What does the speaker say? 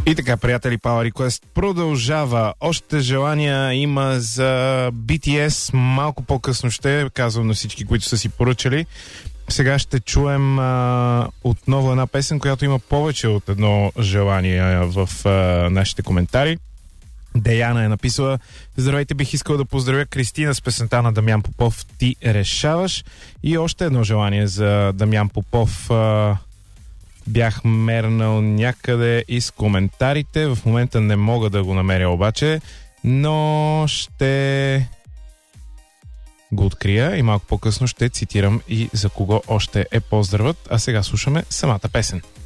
И така, приятели, Power Request продължава. Още желания има за BTS. Малко по-късно ще казвам на всички, които са си поръчали. Сега ще чуем отново една песен, която има повече от едно желание в нашите коментари. Деяна е написала: здравейте, бих искал да поздравя Кристина с песента на Дамян Попов "Ти решаваш". И още едно желание за Дамян Попов. Бях мернал някъде из коментарите. В момента не мога да го намеря обаче, но ще го открия и малко по-късно ще цитирам и за кого още е поздравът. А сега слушаме самата песен.